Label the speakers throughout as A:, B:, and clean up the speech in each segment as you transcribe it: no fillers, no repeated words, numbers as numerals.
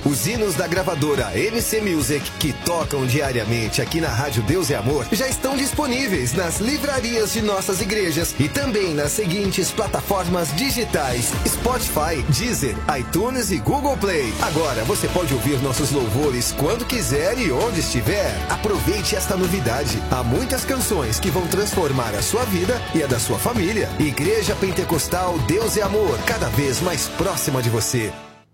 A: Os hinos da gravadora MC Music, que tocam diariamente aqui na Rádio Deus e Amor, já estão disponíveis nas livrarias de nossas igrejas e também nas seguintes plataformas digitais: Spotify, Deezer, iTunes e Google Play. Agora você pode ouvir nossos louvores quando quiser e onde estiver. Aproveite esta novidade. Há muitas canções que vão transformar a sua vida e a da sua família. Igreja Pentecostal Deus e Amor, cada vez mais próxima de você.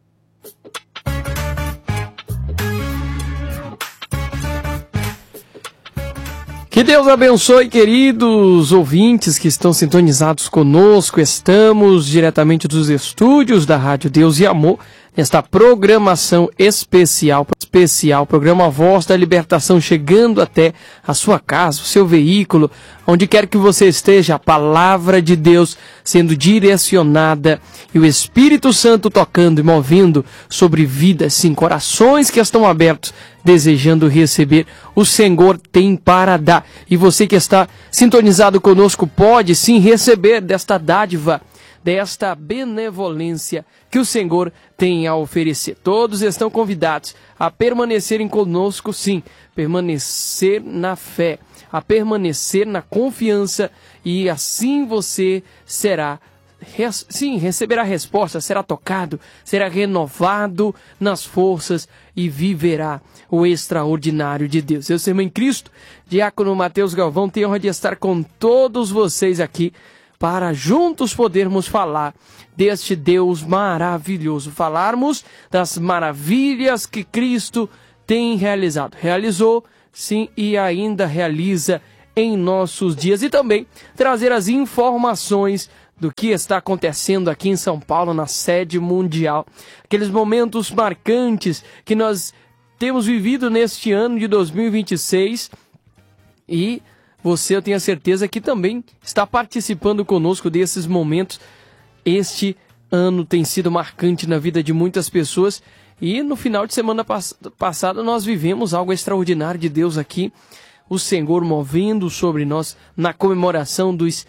B: Que Deus abençoe, queridos ouvintes que estão sintonizados conosco. Estamos diretamente dos estúdios da Rádio Deus e Amor, nesta programação especial, programa Voz da Libertação, chegando até a sua casa, o seu veículo, onde quer que você esteja, a palavra de Deus sendo direcionada e o Espírito Santo tocando e movendo sobre vidas, sim, corações que estão abertos, desejando receber, o Senhor tem para dar. E você que está sintonizado conosco pode sim receber desta dádiva, desta benevolência que o Senhor tem a oferecer. Todos estão convidados a permanecerem conosco, sim, permanecer na fé, a permanecer na confiança, e assim você será, sim, receberá resposta, será tocado, será renovado nas forças e viverá o extraordinário de Deus. Eu sou irmão em Cristo, diácono Mateus Galvão, tenho a honra de estar com todos vocês aqui para juntos podermos falar deste Deus maravilhoso, falarmos das maravilhas que Cristo tem realizado. Realizou, sim, e ainda realiza em nossos dias, e também trazer as informações do que está acontecendo aqui em São Paulo, na sede mundial, aqueles momentos marcantes que nós temos vivido neste ano de 2026, e você, eu tenho a certeza que também está participando conosco desses momentos. Este ano tem sido marcante na vida de muitas pessoas, e no final de semana passada nós vivemos algo extraordinário de Deus aqui, o Senhor movendo sobre nós na comemoração dos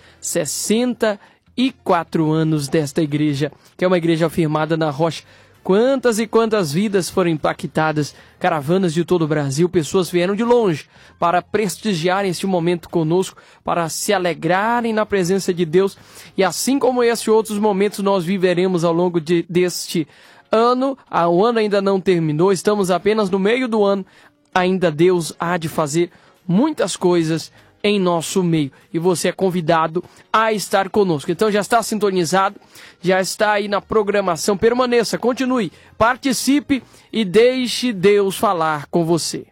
B: 64 anos desta igreja, que é uma igreja firmada na rocha. Quantas e quantas vidas foram impactadas, caravanas de todo o Brasil, pessoas vieram de longe para prestigiarem este momento conosco, para se alegrarem na presença de Deus, e assim como esses outros momentos nós viveremos ao longo deste ano. O ano ainda não terminou, estamos apenas no meio do ano, ainda Deus há de fazer muitas coisas em nosso meio, e você é convidado a estar conosco. Então já está sintonizado, já está aí na programação, permaneça, continue, participe e deixe Deus falar com você.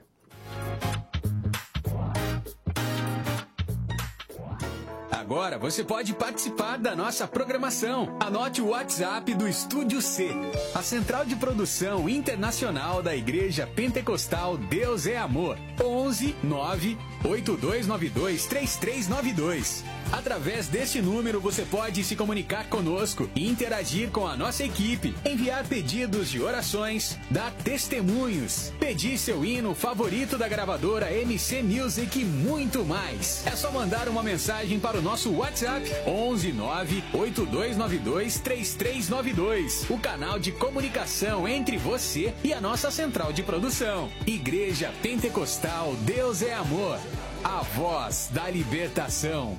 C: Agora você pode participar da nossa programação. Anote o WhatsApp do Estúdio C, a central de produção internacional da Igreja Pentecostal Deus é Amor. 11 9 8292 3392. Através deste número você pode se comunicar conosco e interagir com a nossa equipe, enviar pedidos de orações, dar testemunhos, pedir seu hino favorito da gravadora MC Music e muito mais. É só mandar uma mensagem para o nosso WhatsApp 11 9 8292 3392, o canal de comunicação entre você e a nossa central de produção. Igreja Pentecostal Deus é Amor, a voz da libertação.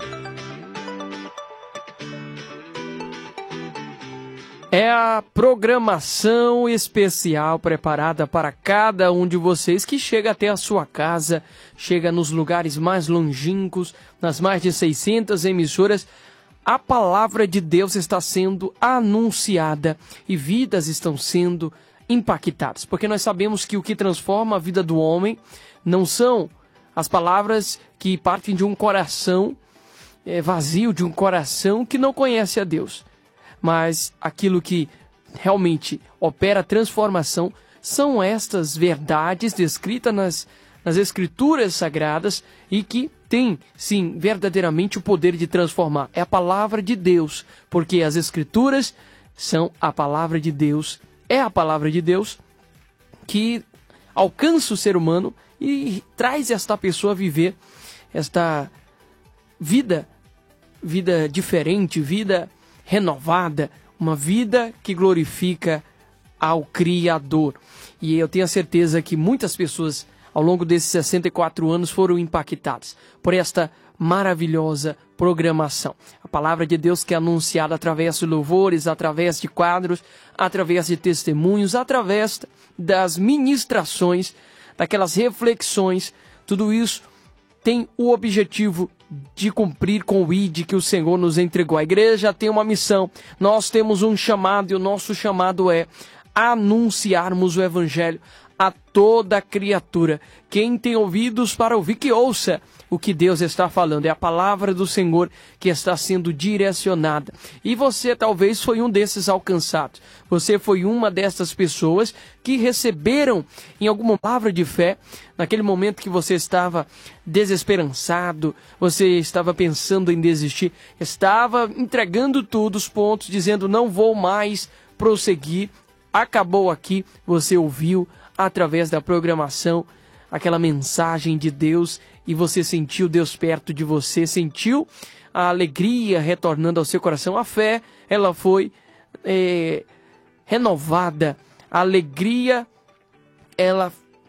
B: É a programação especial preparada para cada um de vocês que chega até a sua casa, chega nos lugares mais longínquos, nas mais de 600 emissoras. A palavra de Deus está sendo anunciada e vidas estão sendo impactadas, porque nós sabemos que o que transforma a vida do homem não são as palavras que partem de um coração vazio, de um coração que não conhece a Deus. Mas aquilo que realmente opera a transformação são estas verdades descritas nas Escrituras Sagradas e que tem, sim, verdadeiramente o poder de transformar. É a palavra de Deus, porque as Escrituras são a palavra de Deus. É a palavra de Deus que alcança o ser humano e traz esta pessoa a viver esta vida diferente, vida renovada, uma vida que glorifica ao Criador. E eu tenho a certeza que muitas pessoas ao longo desses 64 anos foram impactadas por esta maravilhosa programação. A palavra de Deus que é anunciada através de louvores, através de quadros, através de testemunhos, através das ministrações, daquelas reflexões, tudo isso tem o objetivo de cumprir com o ID que o Senhor nos entregou. A igreja tem uma missão, nós temos um chamado e o nosso chamado é anunciarmos o Evangelho a toda criatura. Quem tem ouvidos para ouvir, que ouça o que Deus está falando. É a palavra do Senhor que está sendo direcionada. E você talvez foi um desses alcançados. Você foi uma dessas pessoas que receberam em alguma palavra de fé, naquele momento que você estava desesperançado, você estava pensando em desistir, estava entregando tudo, os pontos, dizendo não vou mais prosseguir, acabou aqui, você ouviu através da programação aquela mensagem de Deus e você sentiu Deus perto de você, sentiu a alegria retornando ao seu coração, a fé, ela foi renovada, a alegria, ela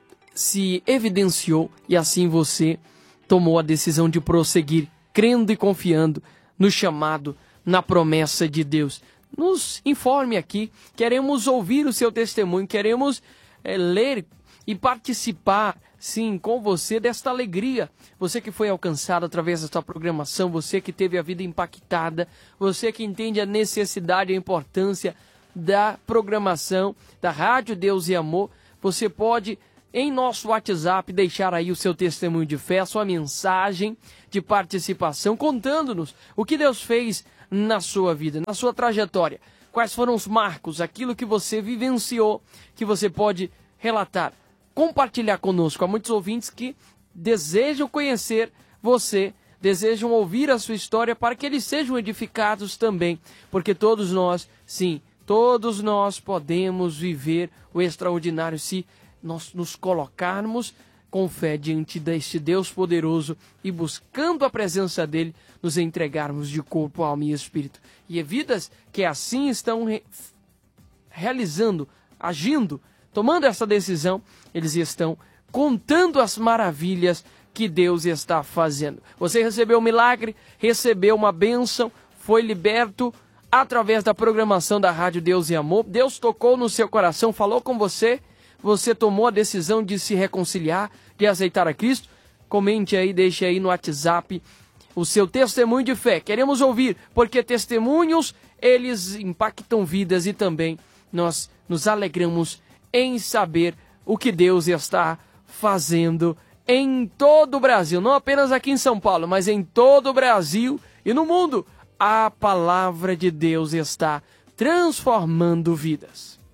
B: se evidenciou e assim você tomou a decisão de prosseguir, crendo e confiando no chamado, na promessa de Deus. Nos informe aqui, queremos ouvir o seu testemunho, queremos ler e participar, sim, com você desta alegria. Você que foi alcançado através desta programação, você que teve a vida impactada, você que entende a necessidade e a importância da programação da Rádio Deus e Amor, você pode, em nosso WhatsApp, deixar aí o seu testemunho de fé, a sua mensagem de participação, contando-nos o que Deus fez na sua vida, na sua trajetória. Quais foram os marcos, aquilo que você vivenciou, que você pode relatar, compartilhar conosco. Há muitos ouvintes que desejam conhecer você, desejam ouvir a sua história para que eles sejam edificados também, porque todos nós, sim, todos nós podemos viver o extraordinário se nós nos colocarmos com fé diante deste Deus poderoso e buscando a presença dele, nos entregarmos de corpo, alma e espírito. E vidas que assim estão realizando, agindo, tomando essa decisão, eles estão contando as maravilhas que Deus está fazendo. Você recebeu um milagre, recebeu uma bênção, foi liberto através da programação da Rádio Deus e Amor. Deus tocou no seu coração, falou com você, você tomou a decisão de se reconciliar, de aceitar a Cristo. Comente aí, deixe aí no WhatsApp o seu testemunho de fé. Queremos ouvir, porque testemunhos, eles impactam vidas e também nós nos alegramos em saber o que Deus está fazendo em todo o Brasil. Não apenas aqui em São Paulo, mas em todo o Brasil e no mundo. A palavra de Deus está transformando vidas.